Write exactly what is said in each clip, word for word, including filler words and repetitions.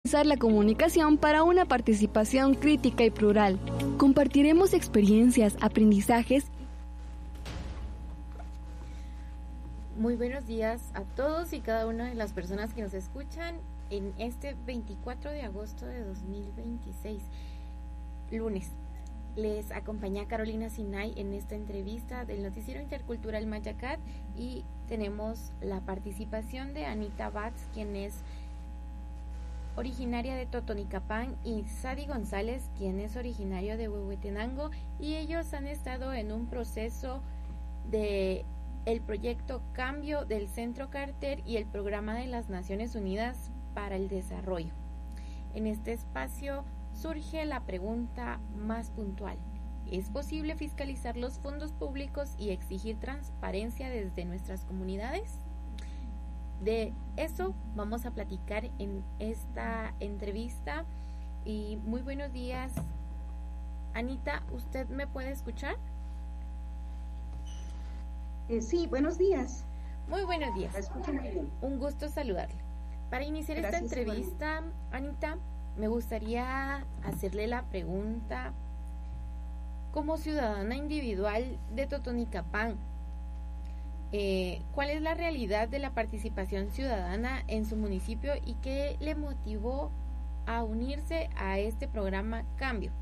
Usar la comunicación para una participación crítica y plural. Compartiremos experiencias, aprendizajes. Muy buenos días a todos y cada una de las personas que nos escuchan en este veinticuatro de agosto de dos mil veintiséis, lunes. Les acompaña Carolina Sinay en esta entrevista del Noticiero Intercultural Mayacat y tenemos la participación de Anita Batz, quien es originaria de Totonicapán, y Sadi González, quien es originario de Huehuetenango, y ellos han estado en un proceso de el proyecto Cambio del Centro Carter y el Programa de las Naciones Unidas para el Desarrollo. En este espacio surge la pregunta más puntual: ¿es posible fiscalizar los fondos públicos y exigir transparencia desde nuestras comunidades? De eso vamos a platicar en esta entrevista. Y muy buenos días, Anita, ¿usted me puede escuchar? Eh, sí, buenos días. Muy buenos días. La escucho muy bien. Un gusto saludarle. Para iniciar Gracias, esta entrevista, igualmente. Anita, me gustaría hacerle la pregunta, como ciudadana individual de Totonicapán, eh, ¿cuál es la realidad de la participación ciudadana en su municipio y qué le motivó a unirse a este programa Cambio?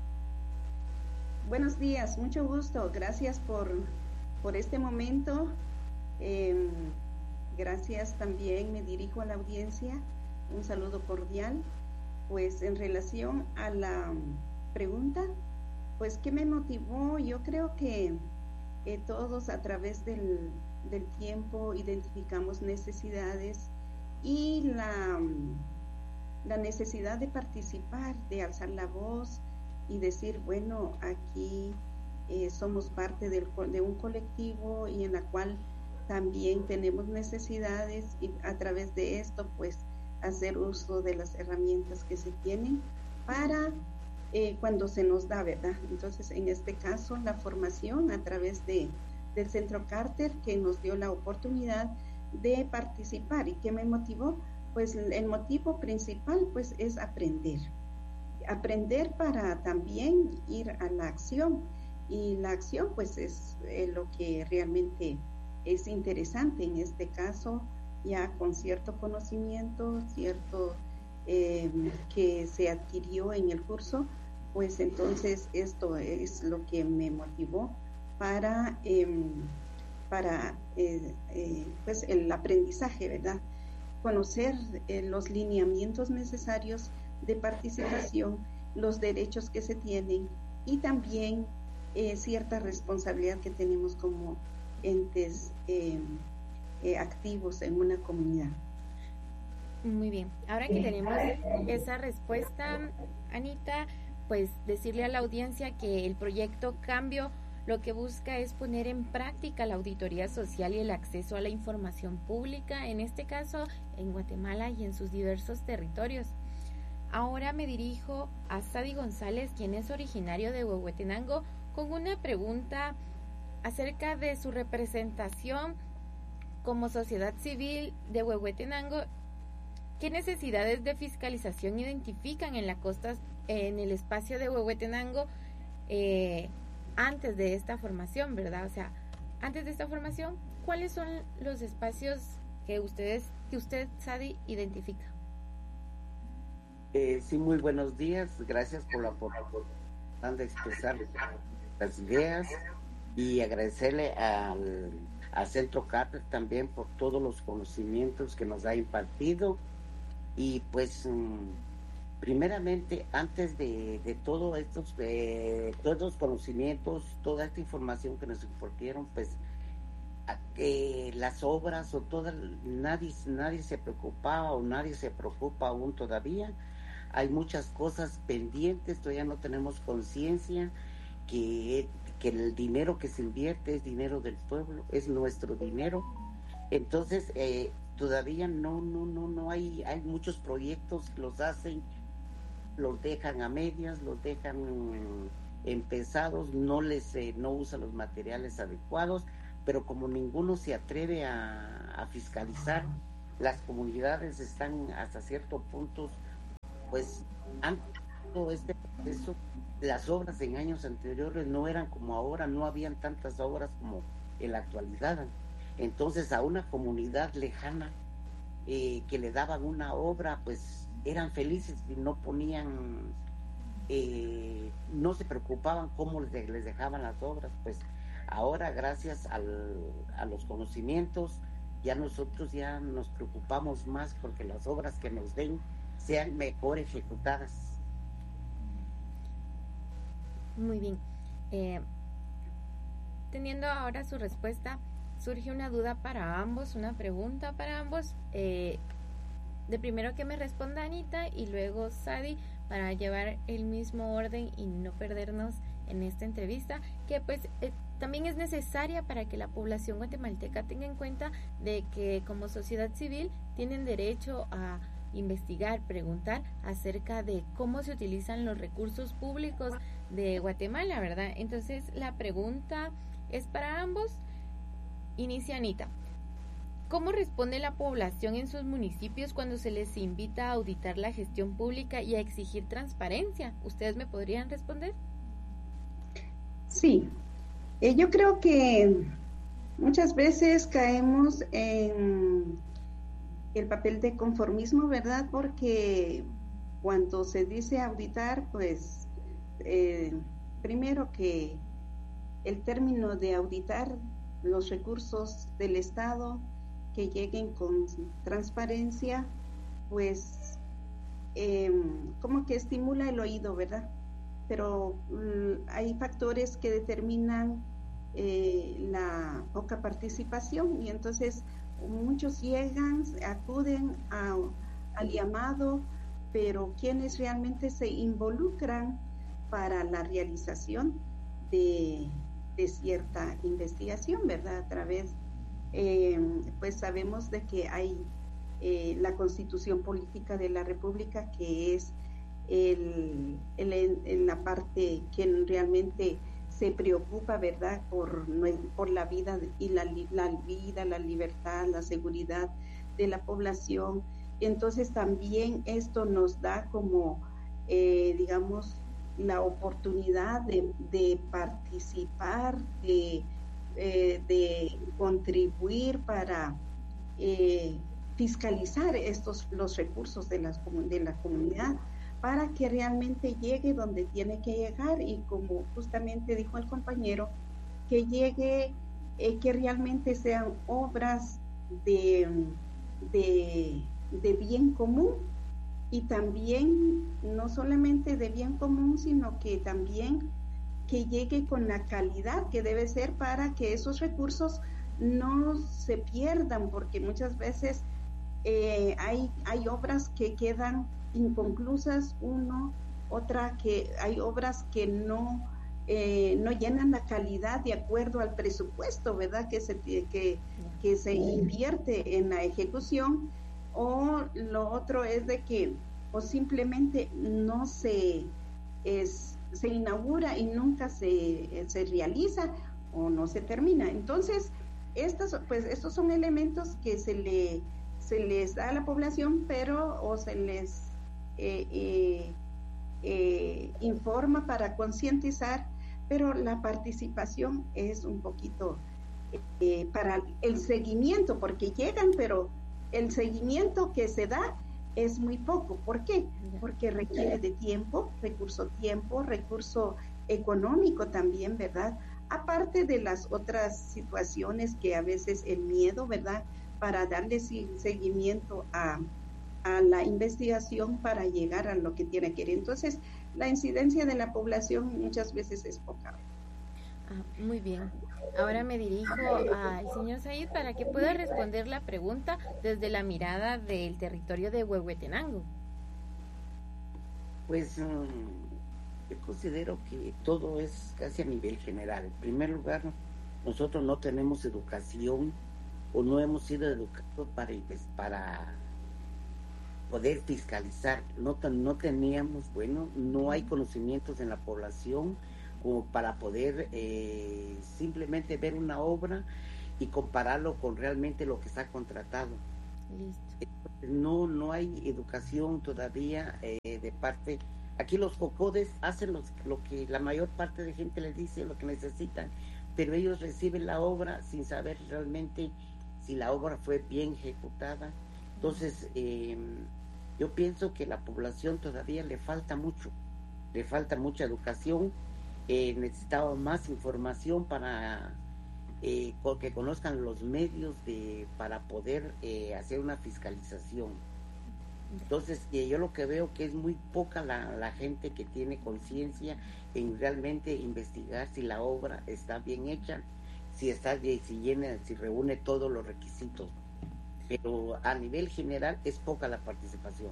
Buenos días, mucho gusto. Gracias por, por este momento. Eh, gracias también, me dirijo a la audiencia. Un saludo cordial. Pues en relación a la pregunta, pues ¿qué me motivó? Yo creo que eh, todos a través del, del tiempo identificamos necesidades y la, la necesidad de participar, de alzar la voz y decir, bueno, aquí eh, somos parte del, de un colectivo y en la cual también tenemos necesidades, y a través de esto pues hacer uso de las herramientas que se tienen para eh, cuando se nos da, ¿verdad? Entonces, en este caso, la formación a través de, del Centro Carter, que nos dio la oportunidad de participar. ¿Y qué me motivó? Pues el motivo principal pues es aprender. Aprender para también ir a la acción. Y la acción pues es eh, lo que realmente es interesante en este caso, ya con cierto conocimiento, cierto eh, que se adquirió en el curso, pues entonces esto es lo que me motivó para, eh, para eh, eh, pues el aprendizaje, ¿verdad? Conocer eh, los lineamientos necesarios de participación, los derechos que se tienen y también eh, cierta responsabilidad que tenemos como entes eh, Eh, activos en una comunidad. Muy bien, ahora que tenemos esa respuesta, Anita, pues decirle a la audiencia que el proyecto Cambio lo que busca es poner en práctica la auditoría social y el acceso a la información pública, en este caso en Guatemala y en sus diversos territorios. Ahora me dirijo a Sadi González, quien es originario de Huehuetenango, con una pregunta acerca de su representación como sociedad civil de Huehuetenango. ¿Qué necesidades de fiscalización identifican en la costa, en el espacio de Huehuetenango eh, antes de esta formación, verdad? O sea, antes de esta formación, ¿cuáles son los espacios que ustedes, que usted, Sadi, identifica? Eh, sí, muy buenos días. Gracias por la oportunidad de expresar las ideas y agradecerle al al Centro Carter también por todos los conocimientos que nos ha impartido. Y pues primeramente, antes de, de todos estos eh, todos los conocimientos, toda esta información que nos impartieron, pues a que las obras o todas, nadie nadie se preocupaba o nadie se preocupa aún todavía. Hay muchas cosas pendientes, todavía no tenemos conciencia que que el dinero que se invierte es dinero del pueblo, es nuestro dinero. Entonces eh, todavía no no no no hay hay muchos proyectos que los hacen, los dejan a medias, los dejan empezados, no les eh, no usan los materiales adecuados, pero como ninguno se atreve a, a fiscalizar, las comunidades están hasta cierto punto pues antes de todo este proceso, las obras en años anteriores no eran como ahora, no habían tantas obras como en la actualidad. Entonces a una comunidad lejana eh, que le daban una obra, pues eran felices y no ponían, eh, no se preocupaban cómo les, les dejaban las obras. Pues ahora, gracias al, a los conocimientos, ya nosotros ya nos preocupamos más porque las obras que nos den sean mejor ejecutadas. Muy bien. Eh, teniendo ahora su respuesta, surge una duda para ambos, una pregunta para ambos. Eh, de primero que me responda Anita y luego Sadi, para llevar el mismo orden y no perdernos en esta entrevista, que pues eh, también es necesaria para que la población guatemalteca tenga en cuenta de que como sociedad civil tienen derecho a investigar, preguntar acerca de cómo se utilizan los recursos públicos de Guatemala, ¿verdad? Entonces la pregunta es para ambos. Inicia Anita. ¿Cómo responde la población en sus municipios cuando se les invita a auditar la gestión pública y a exigir transparencia? ¿Ustedes me podrían responder? Sí, eh, yo creo que muchas veces caemos en el papel de conformismo, ¿verdad? Porque cuando se dice auditar, pues eh, primero que el término de auditar los recursos del Estado que lleguen con transparencia, pues eh, como que estimula el oído, ¿verdad? Pero um, hay factores que determinan eh, la poca participación y entonces muchos llegan, acuden a, al llamado, pero quienes realmente se involucran para la realización de, de cierta investigación, ¿verdad? A través, eh, pues sabemos de que hay eh, la Constitución Política de la República, que es el, el, el, la parte que realmente se preocupa, ¿verdad?, por, por la vida y la, la vida, la libertad, la seguridad de la población. Entonces también esto nos da como, eh, digamos, la oportunidad de, de participar, de, eh, de contribuir para eh, fiscalizar estos los recursos de, las, de la comunidad, para que realmente llegue donde tiene que llegar y, como justamente dijo el compañero, que llegue, eh, que realmente sean obras de, de, de bien común, y también no solamente de bien común, sino que también que llegue con la calidad que debe ser, para que esos recursos no se pierdan, porque muchas veces eh, hay, hay obras que quedan inconclusas, uno, otra que hay obras que no eh, no llenan la calidad de acuerdo al presupuesto, ¿verdad?, que se que, que se invierte en la ejecución, o lo otro es de que o simplemente no se es, se inaugura y nunca se, se realiza o no se termina. Entonces estos pues estos son elementos que se le se les da a la población, pero o se les Eh, eh, eh, informa para concientizar, pero la participación es un poquito eh, para el seguimiento, porque llegan, pero el seguimiento que se da es muy poco. ¿Por qué? Porque requiere de tiempo, recurso tiempo, recurso económico también, ¿verdad? Aparte de las otras situaciones que a veces el miedo, ¿verdad?, para darle seguimiento a a la investigación para llegar a lo que tiene que ir. Entonces, la incidencia de la población muchas veces es poca. Ah, muy bien. Ahora me dirijo al señor Said para que pueda responder la pregunta desde la mirada del territorio de Huehuetenango. Pues um, yo considero que todo es casi a nivel general. En primer lugar, nosotros no tenemos educación o no hemos sido educados para para poder fiscalizar. No, no teníamos, bueno, no hay conocimientos en la población como para poder eh, simplemente ver una obra y compararlo con realmente lo que está contratado. Listo. no no hay educación todavía eh, de parte. Aquí los cocodes hacen los, lo que la mayor parte de gente les dice, lo que necesitan, pero ellos reciben la obra sin saber realmente si la obra fue bien ejecutada. Entonces, eh, yo pienso que la población todavía le falta mucho, le falta mucha educación, eh, necesitaba más información para eh, que conozcan los medios de para poder eh, hacer una fiscalización. Entonces, eh, yo lo que veo que es muy poca la, la gente que tiene conciencia en realmente investigar si la obra está bien hecha, si está si llena, si reúne todos los requisitos. Pero a nivel general es poca la participación.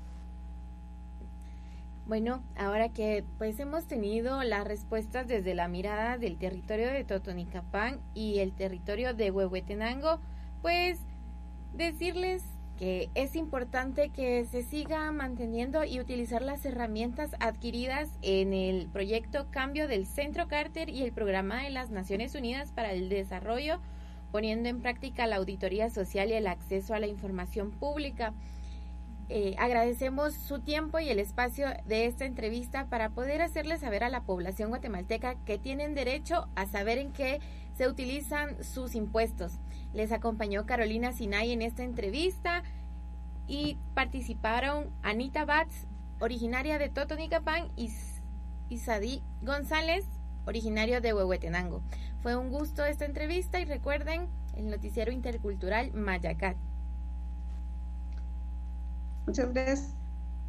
Bueno, ahora que pues hemos tenido las respuestas desde la mirada del territorio de Totonicapán y el territorio de Huehuetenango, pues decirles que es importante que se siga manteniendo y utilizar las herramientas adquiridas en el proyecto Cambio del Centro Carter y el Programa de las Naciones Unidas para el Desarrollo, poniendo en práctica la auditoría social y el acceso a la información pública. Eh, agradecemos su tiempo y el espacio de esta entrevista para poder hacerle saber a la población guatemalteca que tienen derecho a saber en qué se utilizan sus impuestos. Les acompañó Carolina Sinay en esta entrevista y participaron Anita Batz, originaria de Totonicapán, y Isadí González, originario de Huehuetenango. Fue un gusto esta entrevista y recuerden el noticiero intercultural Mayacat. Muchas gracias.